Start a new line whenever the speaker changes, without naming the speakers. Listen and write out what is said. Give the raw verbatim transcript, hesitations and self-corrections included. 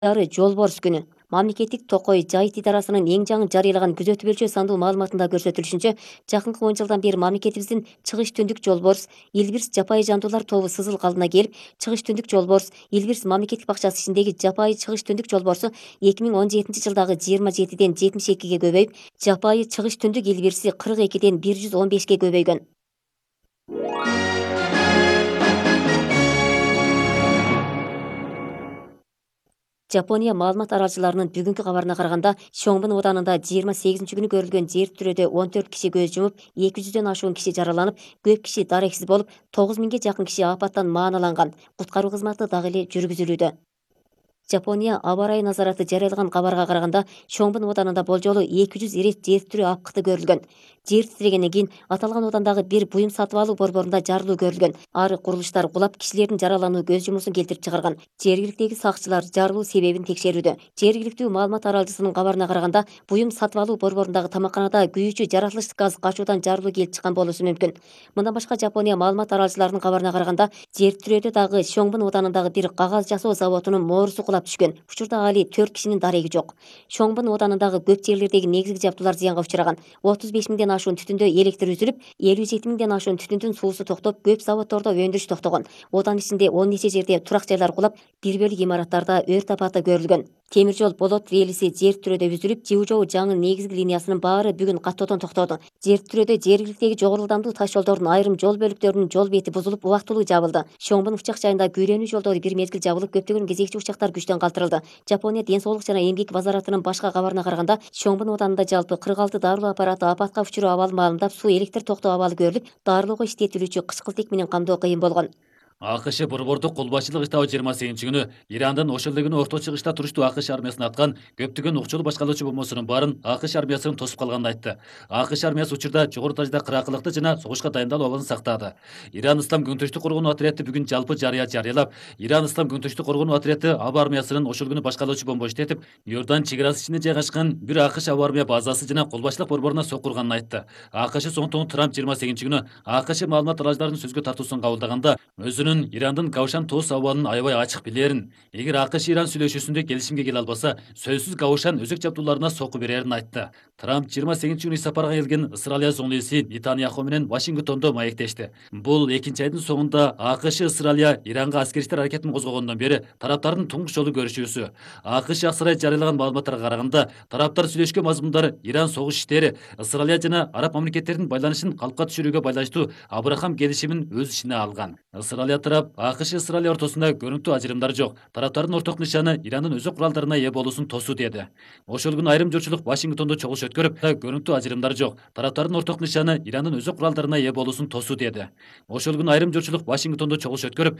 Ары жолборс күнү. Мамлекеттик токой жайыт идарасынын эң жаңы жарыялаган күзөтүп өлчөө сандуу маалыматында көрсөтүлүшүнчө, жакынкы он жылдан бери мамлекетибиздин чыгыш түндүк жолборс, Илбирс жапайы жандуулар тобу сызыл калдына келип, чыгыш түндүк жолборс, Илбирс мамлекеттик бакчасы ичиндеги жапайы чыгыш түндүк жолборсу эки миң он жетинчи жылдагы жыйырма жетиден жетимиш экиге көбөйүп, жапайы чыгыш түндүк Илбирси кырк экиден бир жүз он бешке көбөйгөн. Жапония маалымат аралчыларынын бүгүнкү кабарына караганда, Шоңбун оданында жыйырма сегизинчи күнү көрүлгөн жер титирөөдө он төрт киши көз жумуп, эки жүздөн ашуун киши жараланып, көп киши дарексиз болуп, тогуз миңге жакын киши апаттан мааналанган. Куткаруу кызматы дагы эле жүргүзүлүүдө. Жапония аба ырайы назараты жарыялаган кабарга караганда, Шоңбун оданында болжолу эки жүз ири жер титирөө апкыты көрүлгөн. Жер титирегенден кийин аталган одандагы бир буюм сатып алуу борборунда жарылуу көрүлгөн. Ары курулуштар кулап, кишилердин жаралануу көз жумуусун келтирип чыгарган. Жергиликтеги сакчылар жарылуу себебин текшерүүдө. Жергиликтүү маалымат аралчысынын кабарына караганда, буюм сатып алуу борборундагы тамакканада күйүүчү жаратылыш газ качуудан жарылуу келип чыккан болуусу мүмкүн. Мындан башка Жапония маалымат аралчыларынын кабарына караганда, жер титирөөдө дагы Шоңбун оданындагы бир кагаз жасоо заводунун моорусу кулап түшкөн. Учурда али төрт кишинин дареги жок. Шоңбун оданындагы көп жерлердеги негизги жабдуулар зыянга учураган. отуз беш миңден ашуун түтүндө электр үзүлүп, элүү жети миңден ашуун түтүндүн суусу токтоп, көп заводдордо өндүрүш токтогон. Одан ичинде он нече жерде турак жайлар кулап, бир бөлүк имараттарда өрт апаты көрүлгөн. Темир жол болот релиси жер титирөөдө үзүлүп, Жиужоу жаңы негизги линиясынын баары бүгүн каттоодон токтоду. Жер титирөөдө жергиликтеги жогору ылдамдуу таш жолдордун айрым жол бөлүктөрүнүн жол бети бузулуп, убактылуу жабылды. Шоңбун учак жайында күйрөнүү жолдору бир мезгил жабылып, көптөгөн кезекчи учактар күчтөн калтырылды. Жапония ден соолук жана эмгек вазаратынын башка кабарына караганда, Шоңбун оданында жалпы кырк алты дарылоо аппараты апатка учуруу абалы маалымдап, суу электр токтоо абалы көрүлүп, дарылоого иштетилүүчү кычкылтек менен камдоо кыйын болгон.
АКШ борбордук кол башчылык штабы жыйырма сегизинчи күнү Ирандын ошол эле күнү орто чыгышта туруштуу АКШ армиясына аткан көптөгөн укчулуу башкалоочу бомбосунун баарын АКШ армиясынын тосуп калганын айтты. АКШ армиясы учурда жогору дажда кыраакылыкты жана согушка дайындалуу абалын сактады. Иран Ислам көңтүрүштүк коргонуу отряды бүгүн жалпы жарыя жарыялап, Иран Ислам көңтүрүштүк коргонуу отряды аба армиясынын ошол күнү башкалоочу бомбо иштетип, Иордан чек арасы ичинде жайгашкан бир АКШ аба армия базасы жана кол башчылык борборуна сокурганын айтты. АКШ соңтуң Трамп жыйырма сегизинчи күнү АКШ маалымат аралчыларынын сөзгө тартуусун кабылдаганда, өзүнүн Ирандын Кавшан тоос абалын аябай ачык билерин, эгер АКШ Иран сүйлөшүүсүндө келишимге келе албаса, сөзсүз Кавшан өзөк жабдууларына сокку берерин айтты. Трамп жыйырма сегизинчи күнү сапарга келген Ысыралия зоңлуусу Нетаньяху менен Вашингтондо маектешти. Бул экинчи айдын соңунда АКШ Ысыралия Иранга аскерчилер аракетин козгогондон бери тараптардын туңгуч жолу көрүшүүсү. АКШ ак сарай жарыялаган маалыматтарга караганда, тараптар сүйлөшкөн мазмундар Иран согуш иштери, Ысыралия жана араб мамлекеттеринин байланышын калпка түшүрүүгө байланыштуу Абрахам келишимин өз ичине алган. Ысыралия тарап АКШ Ысыралия ортосунда көрүнүктүү ажырымдар жок. Тараптардын орток нышаны Ирандын өзөк куралдарына ээ болуусун тосуу деди. Ошол күнү айрым журтчулук Вашингтондо чогулуш өткөрүп, көрүнүктүү ажырымдар жок. Тараптардын орток нышаны Ирандын өзөк куралдарына ээ болуусун тосуу деди. Ошол күнү айрым журтчулук Вашингтондо чогулуш өткөрүп,